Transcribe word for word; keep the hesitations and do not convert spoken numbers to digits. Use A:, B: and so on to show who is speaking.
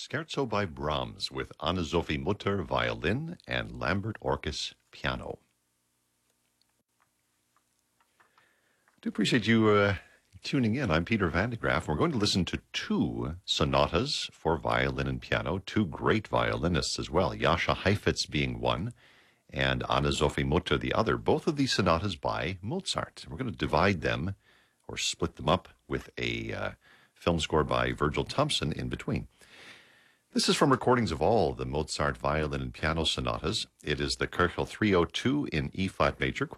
A: Scherzo by Brahms with Anne-Sophie Mutter violin and Lambert Orkes piano. I do appreciate you uh, tuning in. I'm Peter Van de Graaff. We're going to listen to two sonatas for violin and piano, two great violinists as well, Jascha Heifetz being one and Anne-Sophie Mutter the other, both of these sonatas by Mozart. We're going to divide them or split them up with a uh, film score by Virgil Thomson in between. This is from recordings of all the Mozart violin and piano sonatas. It is the Köchel three oh two in E-flat major.